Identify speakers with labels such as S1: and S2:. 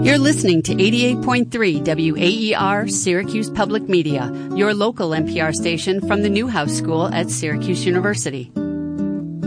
S1: You're listening to 88.3 WAER Syracuse Public Media, your local NPR station from the Newhouse School at Syracuse University.